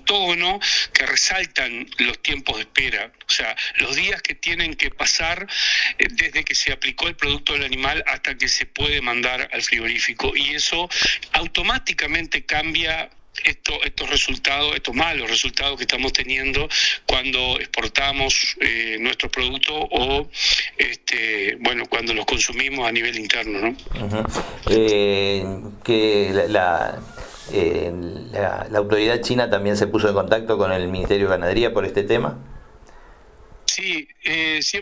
octógono que resaltan los tiempos de espera, o sea, los días que tienen que pasar desde que se aplicó el producto del animal hasta que se puede mandar al frigorífico, y eso automáticamente cambia estos resultados, estos malos resultados que estamos teniendo cuando exportamos nuestros productos o cuando los consumimos a nivel interno, ¿no? Que la autoridad china también se puso en contacto con el Ministerio de Ganadería por este tema. Sí, siempre